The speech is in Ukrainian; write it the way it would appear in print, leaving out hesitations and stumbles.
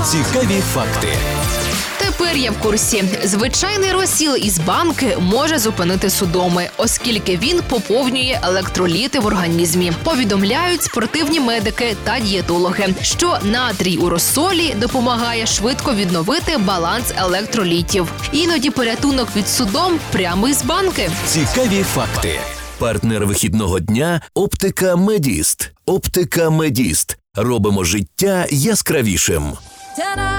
Цікаві факти. Тепер я в курсі. Звичайний розсіл із банки може зупинити судоми, оскільки він поповнює електроліти в організмі. Повідомляють спортивні медики та дієтологи, що натрій у розсолі допомагає швидко відновити баланс електролітів. Іноді порятунок від судом прямо із банки. Цікаві факти. Партнер вихідного дня – Оптика Медіст. Оптика Медіст. Робимо життя яскравішим.